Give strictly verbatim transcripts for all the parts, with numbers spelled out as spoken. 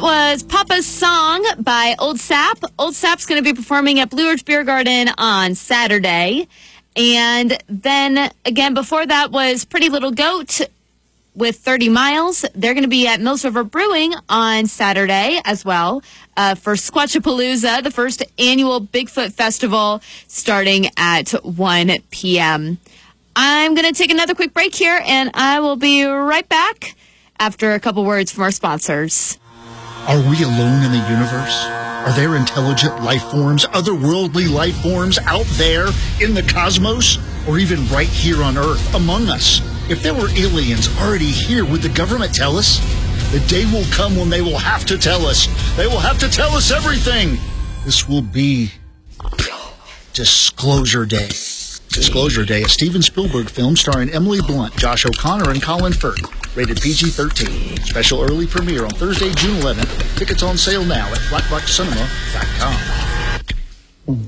That was Papa's Song by Old Sap. Old Sap's going to be performing at Blue Ridge Beer Garden on Saturday. And then, again, before that was Pretty Little Goat with thirty miles. They're going to be at Mills River Brewing on Saturday as well uh, for Squatchapalooza, the first annual Bigfoot Festival, starting at one p.m. I'm going to take another quick break here, and I will be right back after a couple words from our sponsors. Are we alone in the universe? Are there intelligent life forms, otherworldly life forms out there in the cosmos, or even right here on Earth among us? If there were aliens already here, would the government tell us? The day will come when they will have to tell us. They will have to tell us everything. This will be Disclosure Day. Disclosure Day, a Steven Spielberg film starring Emily Blunt, Josh O'Connor, and Colin Firth. Rated P G thirteen. Special early premiere on Thursday, June eleventh. Tickets on sale now at black box cinema dot com.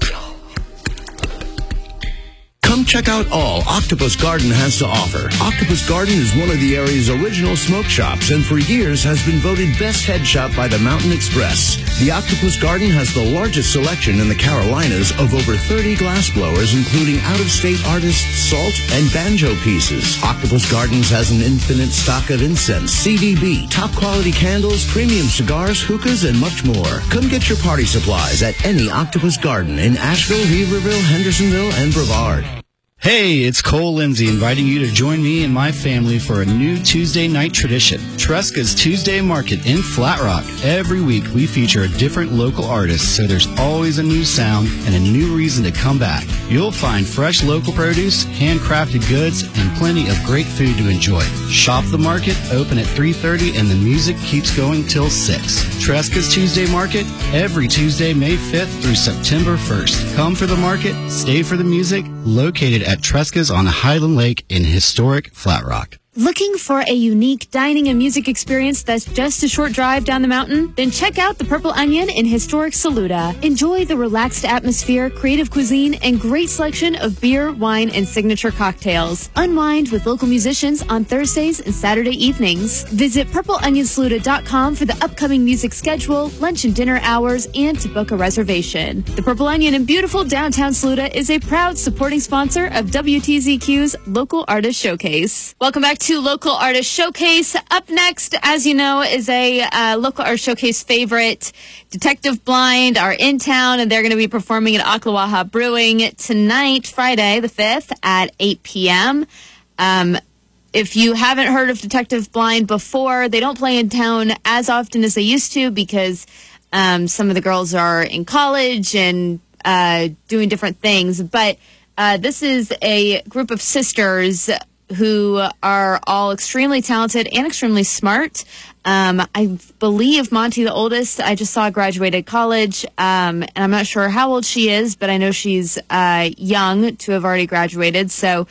Come check out all Octopus Garden has to offer. Octopus Garden is one of the area's original smoke shops and for years has been voted best head shop by the Mountain Express. The Octopus Garden has the largest selection in the Carolinas of over thirty glassblowers, including out-of-state artists' salt and banjo pieces. Octopus Gardens has an infinite stock of incense, C D B, top-quality candles, premium cigars, hookahs, and much more. Come get your party supplies at any Octopus Garden in Asheville, Weaverville, Hendersonville, and Brevard. Hey, it's Cole Lindsay inviting you to join me and my family for a new Tuesday night tradition, Tresca's Tuesday Market in Flat Rock. Every week we feature a different local artist, so there's always a new sound and a new reason to come back. You'll find fresh local produce, handcrafted goods, and plenty of great food to enjoy. Shop the market, open at three thirty, and the music keeps going till six. Tresca's Tuesday Market, every Tuesday, May fifth through September first. Come for the market, stay for the music, located at Tresca's on Highland Lake in historic Flat Rock. Looking for a unique dining and music experience that's just a short drive down the mountain? Then check out the Purple Onion in historic Saluda. Enjoy the relaxed atmosphere, creative cuisine, and great selection of beer, wine, and signature cocktails. Unwind with local musicians on Thursdays and Saturday evenings. Visit purple onion saluda dot com for the upcoming music schedule, lunch and dinner hours, and to book a reservation. The Purple Onion in beautiful downtown Saluda is a proud supporting sponsor of W T Z Q's Local Artist Showcase. Welcome back to Local Artist Showcase. Up next, as you know, is a uh, Local Artist Showcase favorite. Detective Blind are in town, and they're going to be performing at Ocklawaha Brewing tonight, Friday the fifth, at eight p.m. Um, if you haven't heard of Detective Blind before, they don't play in town as often as they used to because um, some of the girls are in college and uh, doing different things. But uh, this is a group of sisters who are all extremely talented and extremely smart. Um, I believe Monty, the oldest, I just saw graduated college, um, and I'm not sure how old she is, but I know she's uh, young to have already graduated. So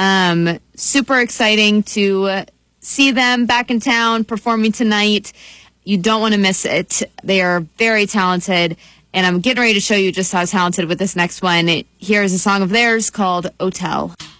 um, super exciting to see them back in town performing tonight. You don't want to miss it. They are very talented, and I'm getting ready to show you just how talented with this next one. It, here's a song of theirs called Hotel.